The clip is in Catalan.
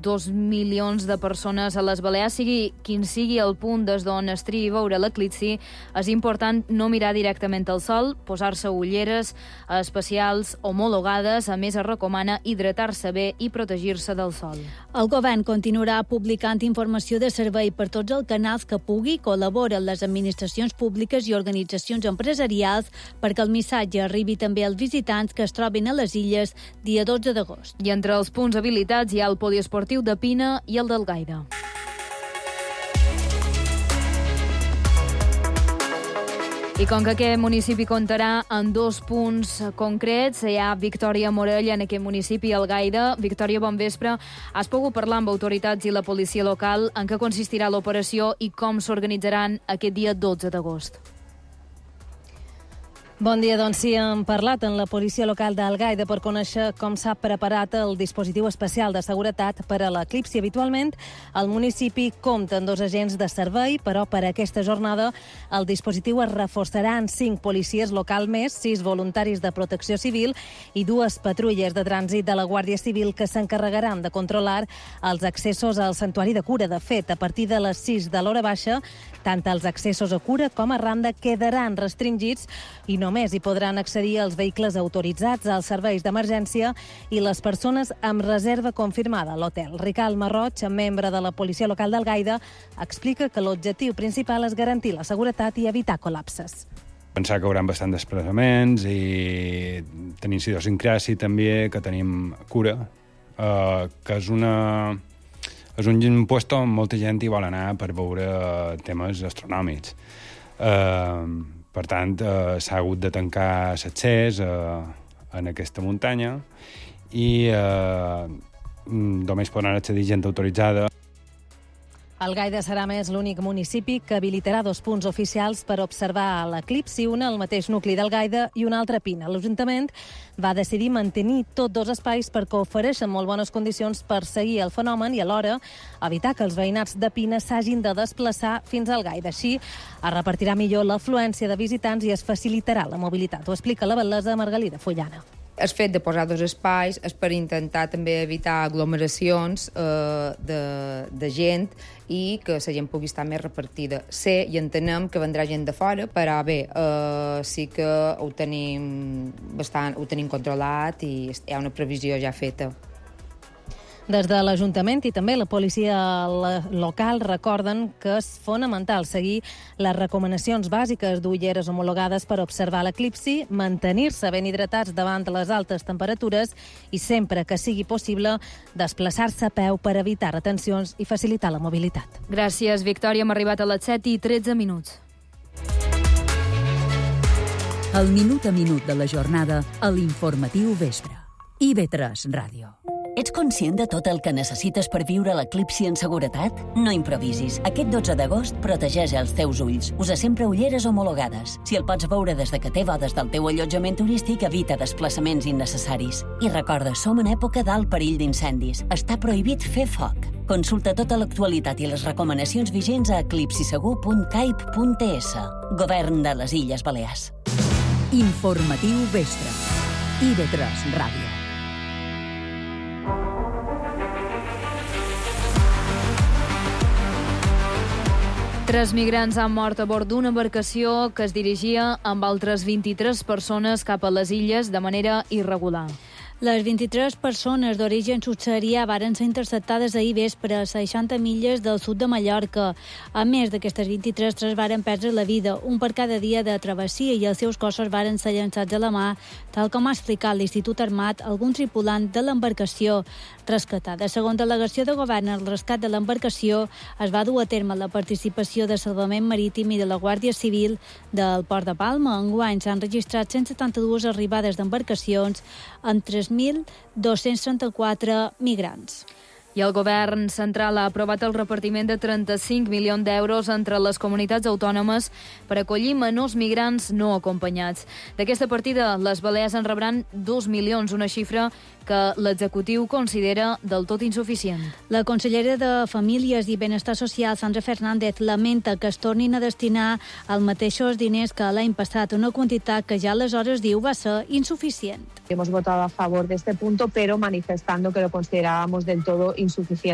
2 milions de persones a les Balears. Sigui quin sigui el punt des d'on es triï veure l'eclipsi, és important no mirar directament al sol, posar-se ulleres especials homologades. A més, es recomana hidratar-se bé i protegir-se del sol. El govern continuarà publicant informació de servei per tots els canals que pugui, col·laboren les administracions públiques i organitzacions empresarials perquè el missatge arribi també als visitants que es trobin a les illes dia 12 d'agost. I entre els punts habilitats hi ha el poliesportiu de Pina i el d'Algaida. I com que aquest municipi comptarà en 2 punts concrets, hi ha Victòria Morell en aquest municipi, Algaida. Victòria, bon vespre. Has pogut parlar amb autoritats i la policia local en què consistirà l'operació i com s'organitzaran aquest dia 12 d'agost? Bon dia, doncs sí, hem parlat amb la policia local d'Algaida per conèixer com s'ha preparat el dispositiu especial de seguretat per a l'eclipsi. Habitualment, el municipi compta amb 2 agents de servei, però per aquesta jornada el dispositiu es reforçarà en 5 policies local més, 6 voluntaris de protecció civil i 2 patrulles de trànsit de la Guàrdia Civil que s'encarregaran de controlar els accessos al Santuari de Cura. De fet, a partir de les 6 de l'hora baixa, tant els accessos a Cura com a Randa quedaran restringits i només hi podran accedir els vehicles autoritzats, als serveis d'emergència i les persones amb reserva confirmada a l'hotel. Ricard Marroig, membre de la policia local d'Algaida, explica que l'objectiu principal és garantir la seguretat i evitar col·lapses. Pensar que hi haurà bastant desplaçaments i tenim idiosincràsia també, que tenim Cura, que és un puesto on molta gent hi vol anar per veure temes astronòmics. Per tant, s'ha hagut de tancar l'accés en aquesta muntanya i només podran accedir gent autoritzada. Algaida serà més l'únic municipi que habilitarà 2 punts oficials per observar l'eclipsi, un al mateix nucli d'Algaida i un altre a Pina. L'Ajuntament va decidir mantenir tots 2 espais perquè ofereixen molt bones condicions per seguir el fenomen i alhora evitar que els veïnats de Pina s'hagin de desplaçar fins a Algaida. Així es repartirà millor l'afluència de visitants i es facilitarà la mobilitat. Ho explica la batlessa Margalida Fullana. El fet de posar 2 espais és per intentar també evitar aglomeracions de gent i que la gent pugui estar més repartida. Sé i entenem que vendrà gent de fora, però bé, sí que ho tenim controlat i hi ha una previsió ja feta. Des de l'Ajuntament i també la policia local recorden que és fonamental seguir les recomanacions bàsiques d'ulleres homologades per observar l'eclipsi, mantenir-se ben hidratats davant de les altes temperatures i sempre que sigui possible desplaçar-se a peu per evitar retencions i facilitar la mobilitat. Gràcies, Victòria. Hem arribat a les 7:13. El minut a minut de la jornada a l'Informatiu Vespre. IB3 Ràdio. Ets conscient de tot el que necessites per viure l'eclipsi en seguretat? No improvisis. Aquest 12 d'agost protegeix els teus ulls. Usa sempre ulleres homologades. Si el pots veure des de que té des del teu allotjament turístic, evita desplaçaments innecessaris. I recorda, som en època d'alt perill d'incendis. Està prohibit fer foc. Consulta tota l'actualitat i les recomanacions vigents a eclipsisegur.caip.es. Govern de les Illes Balears. Informatiu Vespre. IB3 Ràdio. 3 migrants han mort a bord d'una embarcació que es dirigia amb altres 23 persones cap a les illes de manera irregular. Les 23 persones d'origen subsaharià varen ser interceptades ahir vespre a 60 milles del sud de Mallorca. A més d'aquestes 23, 3 varen perdre la vida, un per cada dia de travessia, i els seus cossos varen ser llançats a la mar, tal com ha explicat l'Institut Armat, algun tripulant de l'embarcació rescatada. Segons delegació de govern, el rescat de l'embarcació es va dur a terme la participació de Salvament Marítim i de la Guàrdia Civil del Port de Palma. Enguany s'han registrat 172 arribades d'embarcacions amb 3.234 migrants. I el govern central ha aprovat el repartiment de 35 milions d'euros entre les comunitats autònomes per acollir menors migrants no acompanyats. D'aquesta partida, les Balears en rebran 2 milions, una xifra que l'executiu considera del tot insuficient. La consellera de Famílies i Benestar Social, Sandra Fernández, lamenta que es tornin a destinar els mateixos diners que l'any passat, una quantitat que ja aleshores diu va ser insuficient. Hemos votado a favor de este punto, pero manifestando que lo considerábamos del todo insuficiente.